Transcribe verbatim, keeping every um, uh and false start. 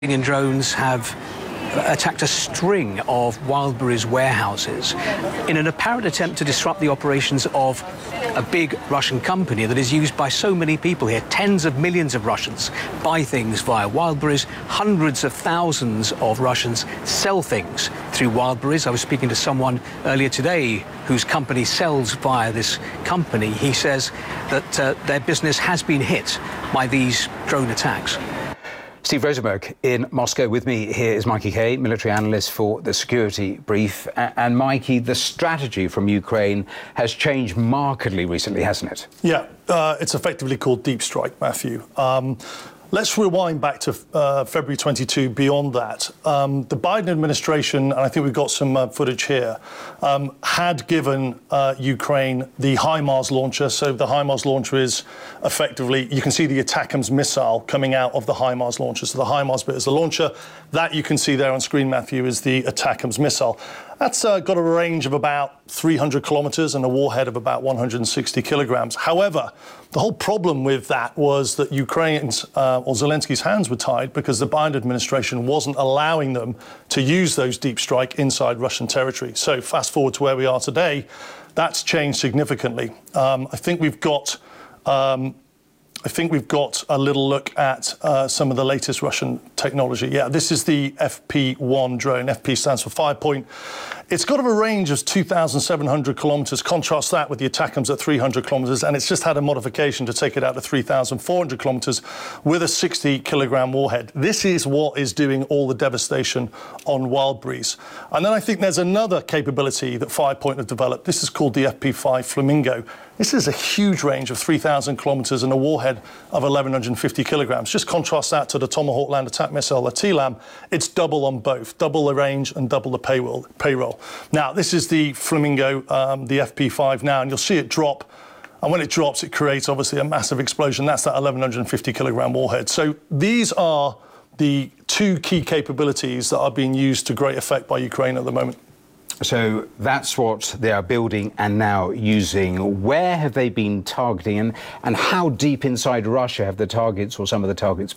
Iranian drones have attacked a string of Wildberries warehouses in an apparent attempt to disrupt the operations of a big Russian company that is used by so many people here. Tens of millions of Russians buy things via Wildberries. Hundreds of thousands of Russians sell things through Wildberries. I was speaking to someone earlier today whose company sells via this company. He says that uh, their business has been hit by these drone attacks. Steve Rosenberg in Moscow. With me here is Mikey Kay, military analyst for the Security Brief. And Mikey, the strategy from Ukraine has changed markedly recently, hasn't it? Yeah, uh, it's effectively called deep strike, Matthew. Um, Let's rewind back to uh, February twenty-two. Beyond that, um, the Biden administration, and I think we've got some uh, footage here, um, had given uh, Ukraine the HIMARS launcher. So the HIMARS launcher is effectively, you can see the ATACMS missile coming out of the HIMARS launcher. So the HIMARS bit is the launcher. That you can see there on screen, Matthew, is the ATACMS missile. That's uh, got a range of about three hundred kilometers and a warhead of about one hundred sixty kilograms. However, the whole problem with that was that Ukraine's uh, or Zelensky's hands were tied because the Biden administration wasn't allowing them to use those deep strike inside Russian territory. So fast forward to where we are today, that's changed significantly. Um, I think we've got. Um, I think we've got a little look at uh, some of the latest Russian technology. Yeah, this is the F P one drone. F P stands for five point. It's got a range of two thousand seven hundred kilometers. Contrast that with the ATACMS at three hundred kilometers, and it's just had a modification to take it out to three thousand four hundred kilometers with a sixty kilogram warhead. This is what is doing all the devastation on Wildberries. And then I think there's another capability that five point have developed. This is called the F P five Flamingo. This is a huge range of three thousand kilometers and a warhead of eleven fifty kilograms. Just contrast that to the Tomahawk land attack missile, the T LAM. It's double on both, double the range and double the payroll. payroll. Now, this is the Flamingo, um, the F P five now, and you'll see it drop. And when it drops, it creates, obviously, a massive explosion. That's that eleven fifty kilogram warhead. So these are the two key capabilities that are being used to great effect by Ukraine at the moment. So that's what they are building and now using. Where have they been targeting, and, and how deep inside Russia have the targets or some of the targets